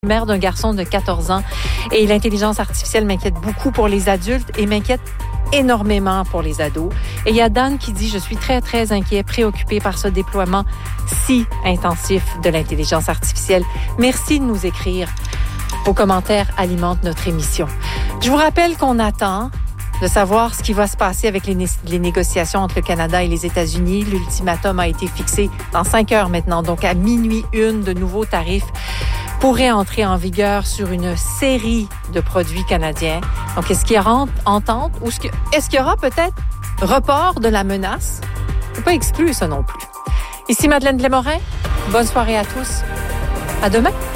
Mère d'un garçon de 14 ans et l'intelligence artificielle m'inquiète beaucoup pour les adultes et m'inquiète énormément pour les ados. Et il y a Dan qui dit « Je suis très, très inquiet, préoccupé par ce déploiement si intensif de l'intelligence artificielle. » Merci de nous écrire. Vos commentaires alimentent notre émission. Je vous rappelle qu'on attend de savoir ce qui va se passer avec les négociations entre le Canada et les États-Unis. L'ultimatum a été fixé dans 5 heures maintenant, donc à minuit 1, de nouveaux tarifs pourrait entrer en vigueur sur une série de produits canadiens. Donc, est-ce qu'il y aura entente ou est-ce qu'il y aura peut-être report de la menace? C'est pas exclu, ça non plus. Ici Madeleine Blais-Morin. Bonne soirée à tous. À demain.